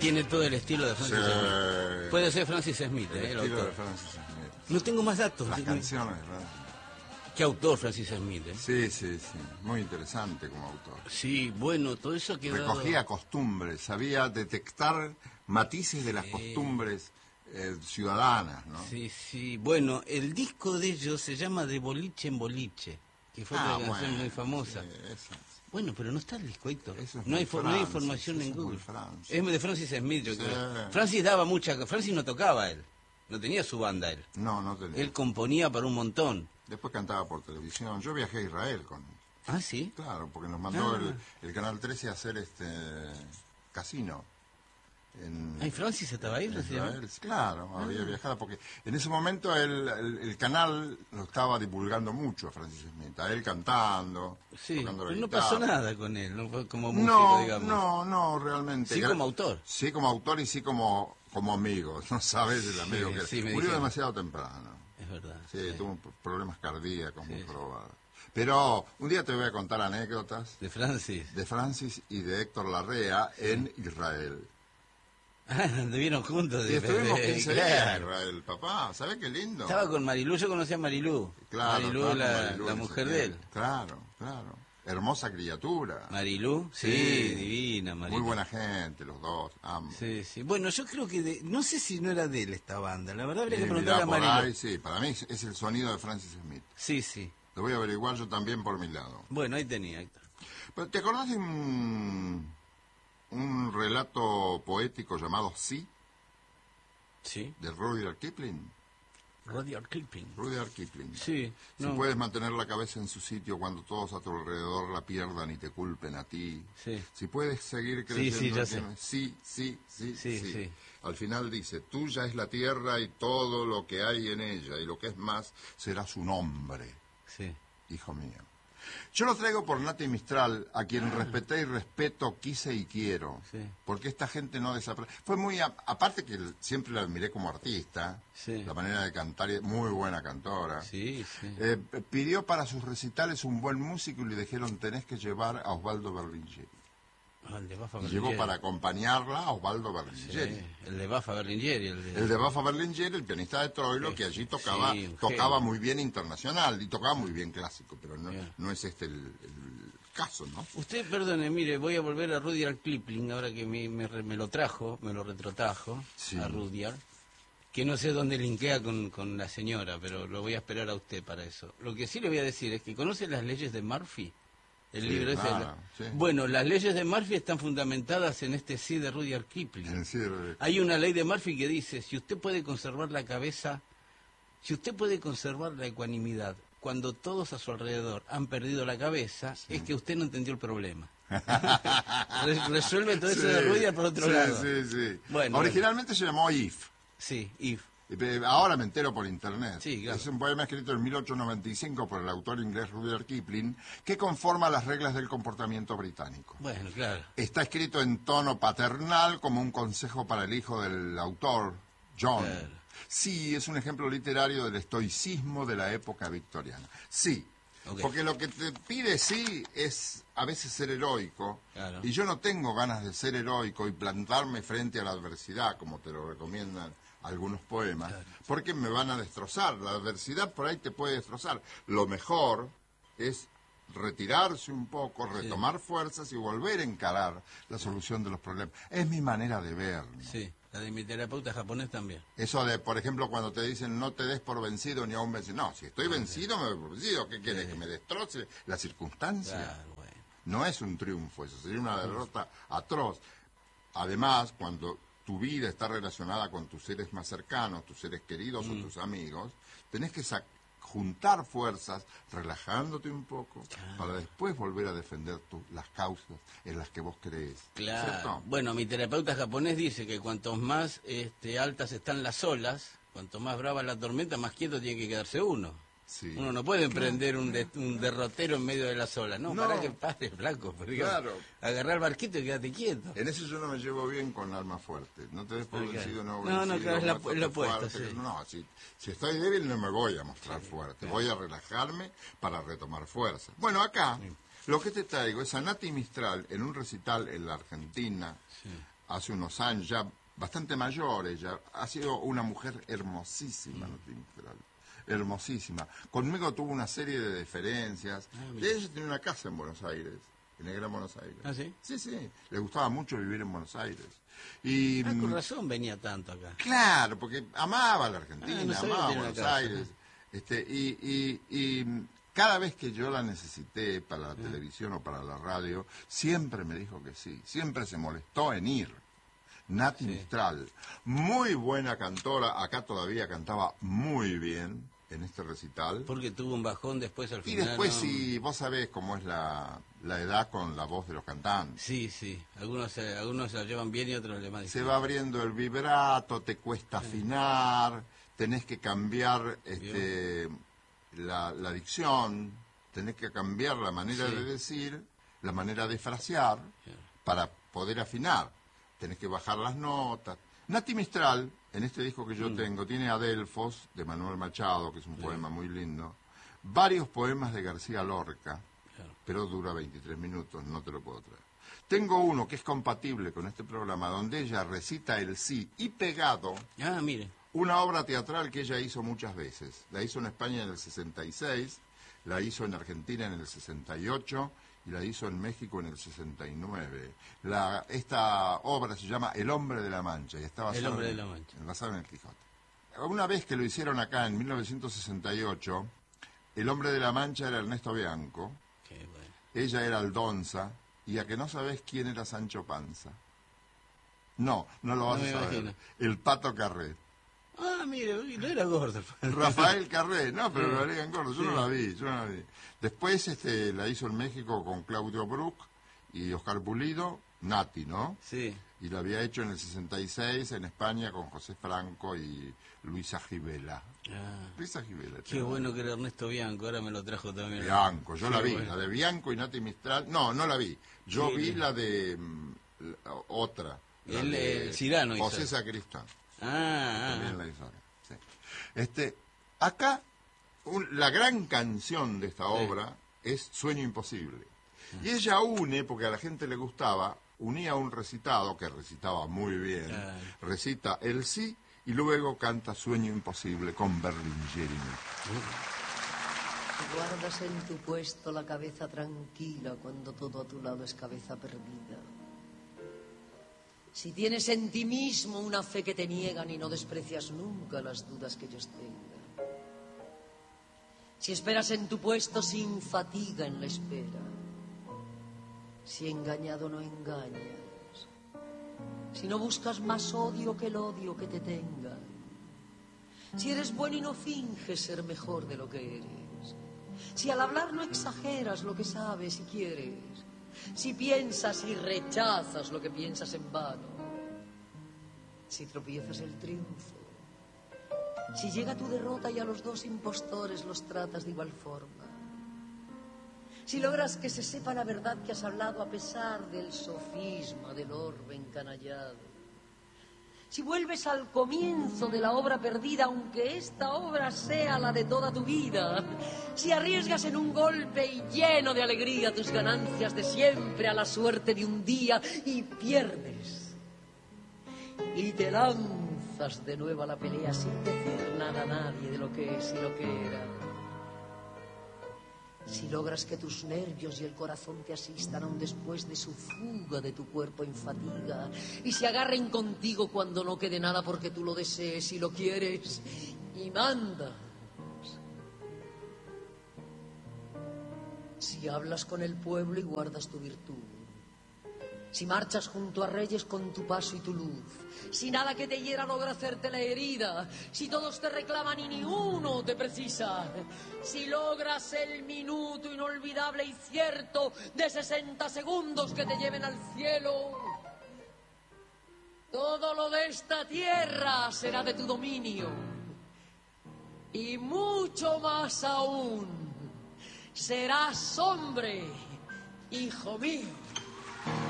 tiene todo el estilo de Francis Smith. Puede ser Francis Smith, el el estilo autor. de Francis Smith. No tengo más datos. Las canciones de Francis. ¿Qué autor Francis Smith? Sí, sí, sí. Muy interesante como autor. Sí, bueno, todo eso quedó... Recogía costumbres, sabía detectar matices de las costumbres ciudadanas, ¿no? Sí, sí. Bueno, el disco de ellos se llama De Boliche en Boliche, que fue una canción muy famosa. Sí, bueno, pero no está el disco, Héctor. No hay información en Google. Es de Francis Smith, yo creo. Francis Francis no tocaba él. No tenía su banda él. No tenía. Él componía para un montón. Después cantaba por televisión. Yo viajé a Israel con él. ¿Ah, sí? Claro, porque nos mandó el Canal 13 a hacer casino. ¿Ay, Francis estaba ahí? Israel, claro, había viajado, porque en ese momento el canal lo estaba divulgando mucho a Francis Smith, a él cantando, sí, tocando la pero no guitarra. pasó nada con él, no fue como músico, digamos. No, realmente. Sí, como autor. Sí, como autor y sí como amigo, no sabes el amigo que sí, murió demasiado temprano. Es verdad. Sí, tuvo problemas cardíacos muy probados. Pero un día te voy a contar anécdotas de Francis y de Héctor Larrea en Israel. Anduvieron juntos. Y estuvimos 15 días en Israel, papá. ¿Sabes qué lindo? Estaba con Marilú, yo conocía a Marilú. Claro, Marilú, la mujer de él. Claro. Hermosa criatura. Marilú, sí, divina Marilú. Muy buena gente, los dos, ambos. Sí. Bueno, yo creo que, no sé si no era de él esta banda, la verdad habría que preguntarle a Marilú. Sí, para mí es el sonido de Francis Smith. Sí. Lo voy a averiguar yo también por mi lado. Bueno, ahí tenía, Héctor. Pero, ¿te acordás de un relato poético llamado Sí? Sí. De Rudyard Kipling. Rudyard Kipling. Sí. Si puedes mantener la cabeza en su sitio cuando todos a tu alrededor la pierdan y te culpen a ti. Sí. Si puedes seguir creyendo. Sí. Al final dice, tuya es la tierra y todo lo que hay en ella, y lo que es más será su nombre. Sí. Hijo mío. Yo lo traigo por Nati Mistral, a quien respeté y respeto, quise y quiero. Sí. Porque esta gente no desapareció. Fue muy... aparte que siempre la admiré como artista, la manera de cantar, muy buena cantora. Sí. Pidió para sus recitales un buen músico y le dijeron, tenés que llevar a Osvaldo Berlingeri. Y llevó para acompañarla a Osvaldo Berlingeri. Sí, el de Baffa Berlingeri. El de Baffa Berlingeri, el pianista de Troilo, que allí tocaba muy bien internacional y tocaba muy bien clásico, pero no es el caso, ¿no? Usted, perdone, mire, voy a volver a Rudyard Kipling, ahora que me lo retrotrajo, a Rudyard, que no sé dónde linkea con la señora, pero lo voy a esperar a usted para eso. Lo que sí le voy a decir es que ¿conoce las leyes de Murphy? El libro ese. Bueno, las leyes de Murphy están fundamentadas en este sí de Rudyard Kipling. Hay una ley de Murphy que dice, si usted puede conservar la ecuanimidad cuando todos a su alrededor han perdido la cabeza, es que usted no entendió el problema. Resuelve todo eso de Rudyard por otro lado. Sí. Bueno, originalmente se llamó If. Sí, If. Ahora me entero por internet. Sí, claro. Es un poema escrito en 1895 por el autor inglés Rudyard Kipling que conforma las reglas del comportamiento británico. Bueno, claro. Está escrito en tono paternal como un consejo para el hijo del autor, John. Claro. Sí, es un ejemplo literario del estoicismo de la época victoriana. Sí, porque lo que te pide sí es a veces ser heroico. Claro. Y yo no tengo ganas de ser heroico y plantarme frente a la adversidad, como te lo recomiendan algunos poemas, porque me van a destrozar. La adversidad por ahí te puede destrozar. Lo mejor es retirarse un poco, retomar fuerzas y volver a encarar la solución de los problemas. Es mi manera de ver, ¿no? Sí, la de mi terapeuta japonés también. Eso de, por ejemplo, cuando te dicen no te des por vencido ni aún vencido. No, si estoy vencido, me doy por vencido. ¿Qué quieres? ¿Que me destroce la circunstancia? Claro, bueno. No es un triunfo, eso sería una derrota atroz. Además, cuando tu vida está relacionada con tus seres más cercanos, tus seres queridos o tus amigos, tenés que juntar fuerzas, relajándote un poco, para después volver a defender las causas en las que vos crees. Claro. ¿Cierto? Bueno, mi terapeuta japonés dice que cuanto más altas están las olas, cuanto más brava la tormenta, más quieto tiene que quedarse uno. Sí. Uno no puede emprender un derrotero en medio de las olas. No, para que pare, flaco. Claro. Agarrar el barquito y quedate quieto. En eso yo no me llevo bien con alma fuerte. No te des por vencido, no, claro, es lo opuesto. Sí. No, si estoy débil no me voy a mostrar fuerte. Voy a relajarme para retomar fuerza. Bueno, acá lo que te traigo es a Nati Mistral en un recital en la Argentina, hace unos años, ya bastante mayor ella, ha sido una mujer hermosísima, Nati Mistral. Hermosísima. Conmigo tuvo una serie de deferencias. Ella tenía una casa en Buenos Aires, en el Gran Buenos Aires. ¿Ah, sí? Sí, sí. Le gustaba mucho vivir en Buenos Aires. Y, con razón venía tanto acá. Claro, porque amaba la Argentina, no amaba Buenos Aires. Y cada vez que yo la necesité para la televisión o para la radio, siempre me dijo que sí. Siempre se molestó en ir. Nati Mistral, muy buena cantora, acá todavía cantaba muy bien en este recital. Porque tuvo un bajón después al final. Y después, sí, vos sabés cómo es la edad con la voz de los cantantes. Sí, sí, algunos se la llevan bien y otros le más difícil. Se va abriendo el vibrato, te cuesta afinar, tenés que cambiar la dicción, tenés que cambiar la manera de decir, la manera de frasear, para poder afinar. Tenés que bajar las notas. Nati Mistral, en este disco que yo tengo, tiene Adelfos, de Manuel Machado, que es un poema muy lindo, varios poemas de García Lorca, pero dura 23 minutos, no te lo puedo traer. Tengo uno que es compatible con este programa, donde ella recita el sí y pegado, mire, una obra teatral que ella hizo muchas veces. La hizo en España en el 66, la hizo en Argentina en el 68 y la hizo en México en el 69. Esta obra se llama El Hombre de la Mancha y está basada en el Quijote. Una vez que lo hicieron acá en 1968, El Hombre de la Mancha era Ernesto Bianco, ella era Aldonza, y a que no sabés quién era Sancho Panza. No lo vas a saber. El Pato Carré. Mire, no era gordo. Rafael Carré, no, pero lo harían gordo, yo no la vi. Después la hizo en México con Claudio Brook y Oscar Pulido, Nati, ¿no? Sí. Y la había hecho en el 66 en España con José Franco y Luisa Gibela. Luisa Gibela. Qué bueno que era Ernesto Bianco, ahora me lo trajo también. Bianco, yo la vi, la de Bianco y Nati Mistral. No la vi. Yo vi la de otra. El Cirano José hizo. Sacristán. También la hizo acá. Sí. Acá, la gran canción de esta obra es Sueño Imposible. Y ella porque a la gente le gustaba, unía un recitado, que recitaba muy bien, recita el sí, y luego canta Sueño Imposible con Berlingeri. Guardas en tu puesto la cabeza tranquila cuando todo a tu lado es cabeza perdida. Si tienes en ti mismo una fe que te niegan y no desprecias nunca las dudas que ellos tengan. Si esperas en tu puesto sin fatiga en la espera. Si engañado no engañas. Si no buscas más odio que el odio que te tengan. Si eres bueno y no finges ser mejor de lo que eres. Si al hablar no exageras lo que sabes y quieres. Si piensas y rechazas lo que piensas en vano. Si tropiezas el triunfo. Si llega tu derrota y a los dos impostores los tratas de igual forma. Si logras que se sepa la verdad que has hablado a pesar del sofisma, del orbe encanallado. Si vuelves al comienzo de la obra perdida, aunque esta obra sea la de toda tu vida. Si arriesgas en un golpe y lleno de alegría tus ganancias de siempre a la suerte de un día y pierdes. Y te lanzas de nuevo a la pelea sin decir nada a nadie de lo que es y lo que era. Si logras que tus nervios y el corazón te asistan aún después de su fuga de tu cuerpo en fatiga y se agarren contigo cuando no quede nada porque tú lo desees y lo quieres y mandas. Si hablas con el pueblo y guardas tu virtud. Si marchas junto a reyes con tu paso y tu luz. Si nada que te hiera logra hacerte la herida. Si todos te reclaman y ni uno te precisa. Si logras el minuto inolvidable y cierto de 60 segundos que te lleven al cielo. Todo lo de esta tierra será de tu dominio. Y mucho más aún. Serás hombre, hijo mío.